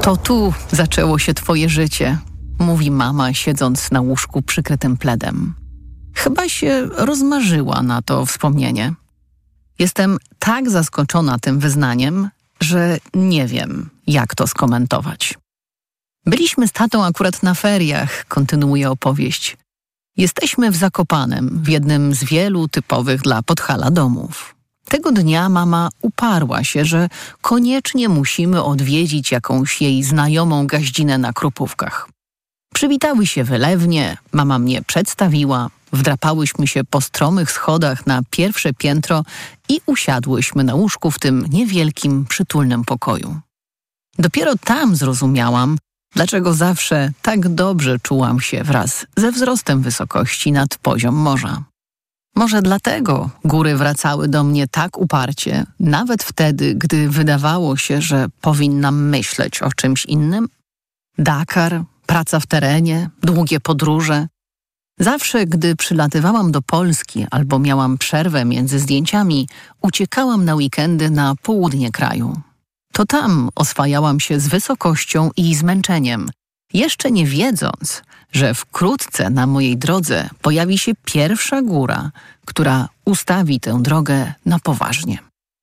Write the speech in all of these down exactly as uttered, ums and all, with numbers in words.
To tu zaczęło się twoje życie, mówi mama, siedząc na łóżku przykrytym pledem. Chyba się rozmarzyła na to wspomnienie. Jestem tak zaskoczona tym wyznaniem, że nie wiem, jak to skomentować. Byliśmy z tatą akurat na feriach, kontynuuje opowieść. Jesteśmy w Zakopanem, w jednym z wielu typowych dla Podhala domów. Tego dnia mama uparła się, że koniecznie musimy odwiedzić jakąś jej znajomą gaździnę na Krupówkach. Przywitały się wylewnie, mama mnie przedstawiła, wdrapałyśmy się po stromych schodach na pierwsze piętro i usiadłyśmy na łóżku w tym niewielkim, przytulnym pokoju. Dopiero tam zrozumiałam, dlaczego zawsze tak dobrze czułam się wraz ze wzrostem wysokości nad poziom morza. Może dlatego góry wracały do mnie tak uparcie, nawet wtedy, gdy wydawało się, że powinnam myśleć o czymś innym? Dakar, praca w terenie, długie podróże. Zawsze, gdy przylatywałam do Polski albo miałam przerwę między zdjęciami, uciekałam na weekendy na południe kraju. To tam oswajałam się z wysokością i zmęczeniem, jeszcze nie wiedząc, że wkrótce na mojej drodze pojawi się pierwsza góra, która ustawi tę drogę na poważnie.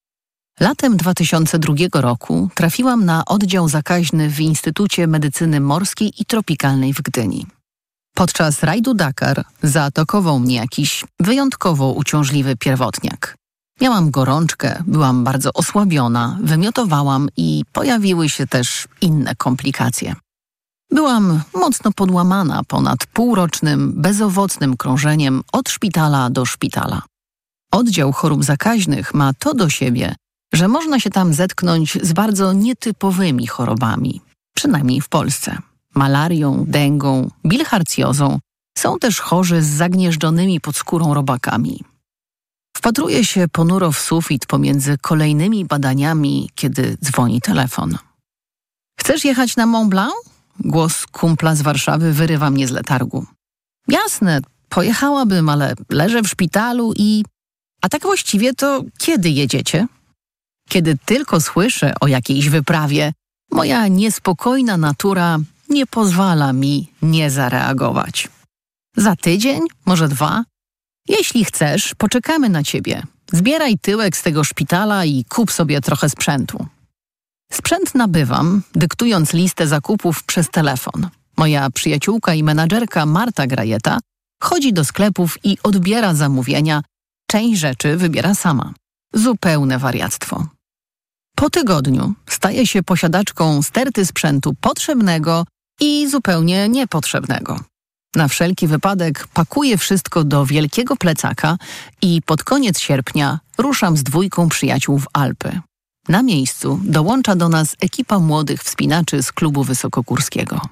Latem dwa tysiące drugiego roku trafiłam na oddział zakaźny w Instytucie Medycyny Morskiej i Tropikalnej w Gdyni. Podczas rajdu Dakar zaatakował mnie jakiś wyjątkowo uciążliwy pierwotniak. Miałam gorączkę, byłam bardzo osłabiona, wymiotowałam i pojawiły się też inne komplikacje. Byłam mocno podłamana ponad półrocznym, bezowocnym krążeniem od szpitala do szpitala. Oddział chorób zakaźnych ma to do siebie, że można się tam zetknąć z bardzo nietypowymi chorobami, przynajmniej w Polsce. Malarią, dęgą, bilharcjozą. Są też chorzy z zagnieżdżonymi pod skórą robakami. Wpatruję się ponuro w sufit pomiędzy kolejnymi badaniami, kiedy dzwoni telefon. Chcesz jechać na Mont Blanc? Głos kumpla z Warszawy wyrywa mnie z letargu. Jasne, pojechałabym, ale leżę w szpitalu i... A tak właściwie to kiedy jedziecie? Kiedy tylko słyszę o jakiejś wyprawie, moja niespokojna natura nie pozwala mi nie zareagować. Za tydzień? Może dwa? Jeśli chcesz, poczekamy na ciebie. Zbieraj tyłek z tego szpitala i kup sobie trochę sprzętu. Sprzęt nabywam, dyktując listę zakupów przez telefon. Moja przyjaciółka i menadżerka Marta Grajeta chodzi do sklepów i odbiera zamówienia. Część rzeczy wybiera sama. Zupełne wariactwo. Po tygodniu staję się posiadaczką sterty sprzętu potrzebnego i zupełnie niepotrzebnego. Na wszelki wypadek pakuję wszystko do wielkiego plecaka i pod koniec sierpnia ruszam z dwójką przyjaciół w Alpy. Na miejscu dołącza do nas ekipa młodych wspinaczy z klubu wysokogórskiego.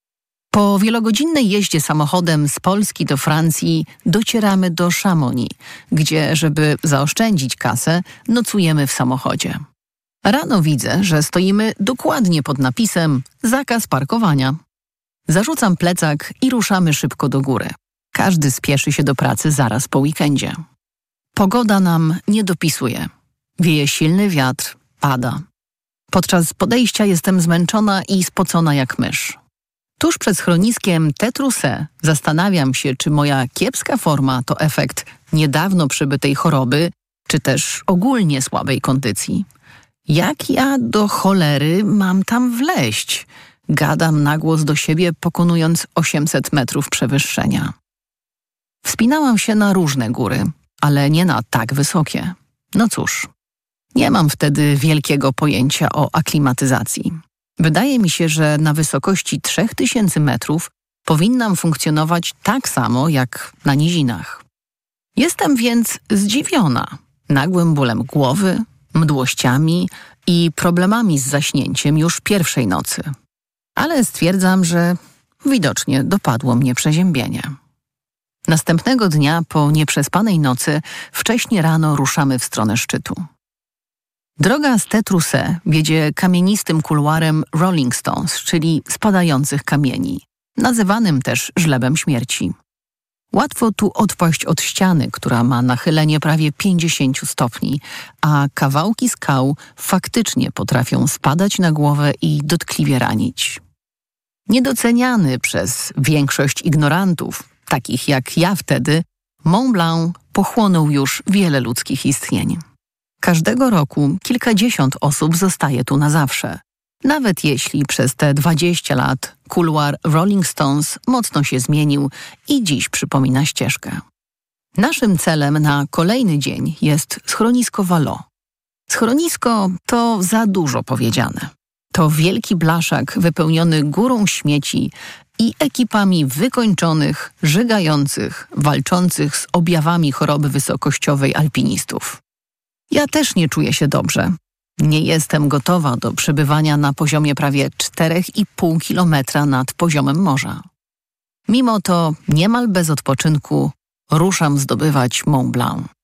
Po wielogodzinnej jeździe samochodem z Polski do Francji docieramy do Chamonix, gdzie, żeby zaoszczędzić kasę, nocujemy w samochodzie. Rano widzę, że stoimy dokładnie pod napisem zakaz parkowania. Zarzucam plecak i ruszamy szybko do góry. Każdy spieszy się do pracy zaraz po weekendzie. Pogoda nam nie dopisuje. Wieje silny wiatr, pada. Podczas podejścia jestem zmęczona i spocona jak mysz. Tuż przed schroniskiem Tetruse zastanawiam się, czy moja kiepska forma to efekt niedawno przybytej choroby, czy też ogólnie słabej kondycji. Jak ja do cholery mam tam wleźć? Gadam na głos do siebie, pokonując osiemset metrów przewyższenia. Wspinałam się na różne góry, ale nie na tak wysokie. No cóż, nie mam wtedy wielkiego pojęcia o aklimatyzacji. Wydaje mi się, że na wysokości trzech tysięcy metrów powinnam funkcjonować tak samo jak na nizinach. Jestem więc zdziwiona nagłym bólem głowy, mdłościami i problemami z zaśnięciem już pierwszej nocy. Ale stwierdzam, że widocznie dopadło mnie przeziębienie. Następnego dnia po nieprzespanej nocy wcześnie rano ruszamy w stronę szczytu. Droga z Tetruse wiedzie kamienistym kuluarem Rolling Stones, czyli spadających kamieni, nazywanym też żlebem śmierci. Łatwo tu odpaść od ściany, która ma nachylenie prawie pięćdziesiąt stopni, a kawałki skał faktycznie potrafią spadać na głowę i dotkliwie ranić. Niedoceniany przez większość ignorantów, takich jak ja wtedy, Mont Blanc pochłonął już wiele ludzkich istnień. Każdego roku kilkadziesiąt osób zostaje tu na zawsze. Nawet jeśli przez te dwadzieścia lat kuluar Rolling Stones mocno się zmienił i dziś przypomina ścieżkę. Naszym celem na kolejny dzień jest schronisko Vallot. Schronisko to za dużo powiedziane. To wielki blaszak wypełniony górą śmieci i ekipami wykończonych, żygających, walczących z objawami choroby wysokościowej alpinistów. Ja też nie czuję się dobrze. Nie jestem gotowa do przebywania na poziomie prawie cztery i pół kilometra nad poziomem morza. Mimo to niemal bez odpoczynku ruszam zdobywać Mont Blanc.